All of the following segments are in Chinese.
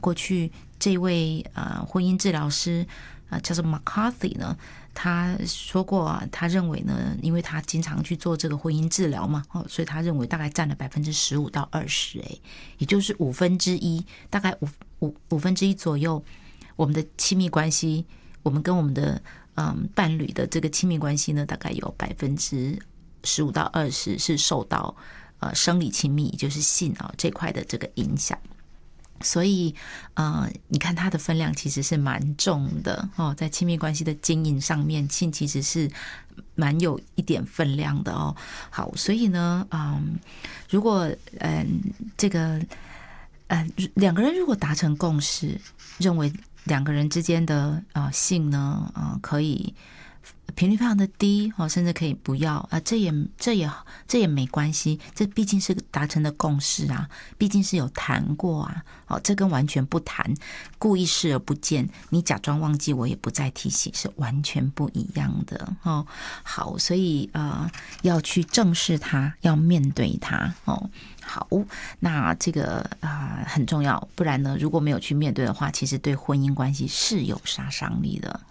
过去这位婚姻治疗师叫做 McCarthy 呢，他说过他认为呢，因为他经常去做这个婚姻治疗嘛，所以他认为大概占了15%到20%，也就是1/5，大概1/5左右，我们的亲密关系，我们跟我们的伴侣的这个亲密关系呢，大概有15%到20%是受到生理亲密，也就是性这块的这个影响。所以你看它的分量其实是蛮重的在亲密关系的经营上面，性其实是蛮有一点分量的好，所以呢如果这个两个人如果达成共识，认为两个人之间的性呢可以频率非常的低甚至可以不要这也没关系，这毕竟是达成的共识啊，毕竟是有谈过这跟完全不谈，故意视而不见，你假装忘记我也不再提起，是完全不一样的好，所以要去正视它，要面对它好，那这个很重要，不然呢如果没有去面对的话，其实对婚姻关系是有杀伤力的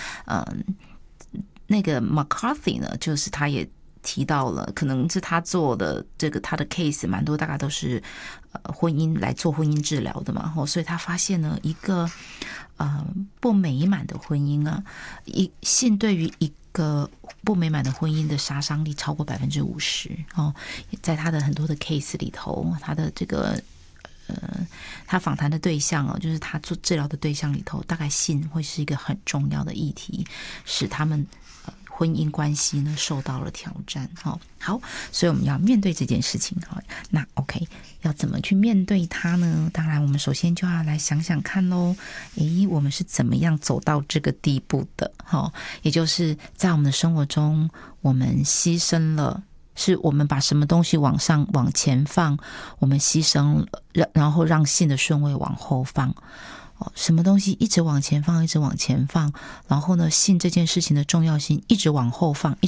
那个 McCarthy 呢，就是他也提到了，可能是他做的这个他的 case 蛮多，大概都是婚姻来做婚姻治疗的嘛，所以他发现呢，一个不美满的婚姻性对于一个不美满的婚姻的杀伤力超过50%在他的很多的 case 里头，他的这个他访谈的对象就是他做治疗的对象里头，大概性会是一个很重要的议题，使他们婚姻关系呢受到了挑战好，所以我们要面对这件事情那 OK 要怎么去面对它呢？当然我们首先就要来想想看咯我们是怎么样走到这个地步的也就是在我们的生活中，我们牺牲了，是我们把什么东西往前放，我们牺牲了，然后让性的顺位往后放什么东西一直往前放，然后呢性这件事情的重要性一直往后放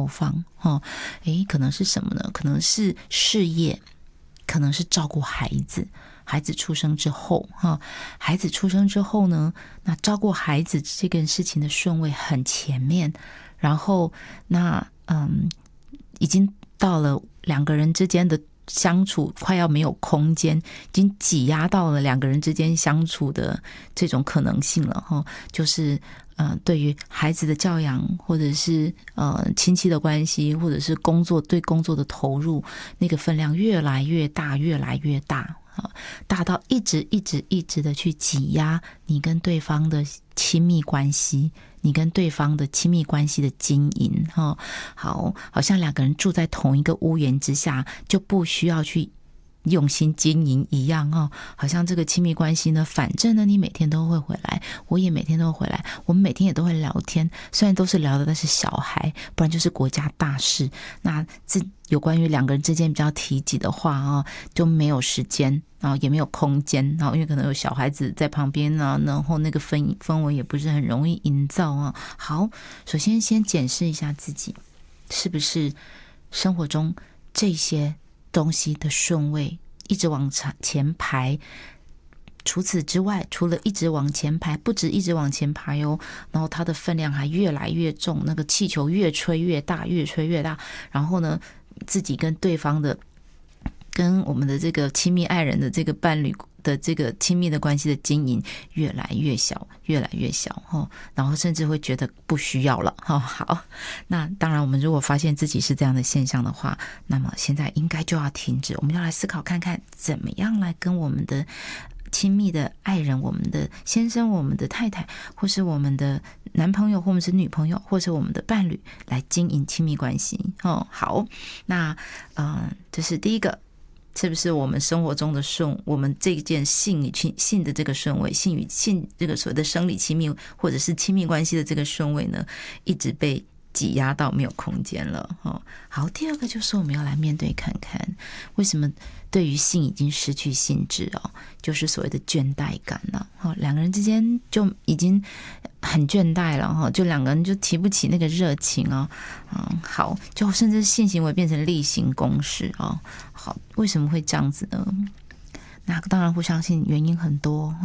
可能是什么呢？可能是事业，可能是照顾孩子出生之后呢，那照顾孩子这件事情的顺位很前面，然后那已经到了两个人之间的相处快要没有空间，已经挤压到了两个人之间相处的这种可能性了就是对于孩子的教养，或者是亲戚的关系，或者是对工作的投入，那个分量越来越大大到一直的去挤压你跟对方的亲密关系，你跟对方的亲密关系的经营好像两个人住在同一个屋檐之下，就不需要去用心经营一样好像这个亲密关系呢，反正呢你每天都会回来，我也每天都会回来，我们每天也都会聊天，虽然都是聊的但是小孩，不然就是国家大事，那这有关于两个人之间比较提及的话就没有时间也没有空间因为可能有小孩子在旁边然后那个氛围也不是很容易营造好，首先先检视一下自己是不是生活中这些东西的顺位一直往前排，除此之外，除了一直往前排，不止一直往前排然后它的分量还越来越重，那个气球越吹越大，然后呢自己跟对方的，跟我们的这个亲密爱人的这个伴侣的这个亲密的关系的经营越来越小然后甚至会觉得不需要了好，那当然我们如果发现自己是这样的现象的话，那么现在应该就要停止，我们要来思考看看怎么样来跟我们的亲密的爱人，我们的先生，我们的太太，或是我们的男朋友，或者是女朋友，或是我们的伴侣来经营亲密关系好，那这是第一个，是不是我们生活中的我们这件性的这个顺位，性这个所谓的生理亲密或者是亲密关系的这个顺位呢，一直被挤压到没有空间了好，第二个就是我们要来面对看看，为什么对于性已经失去兴致就是所谓的倦怠感了两个人之间就已经很倦怠了就两个人就提不起那个热情好，就甚至性行为变成例行公事好，为什么会这样子呢？那当然不相信原因很多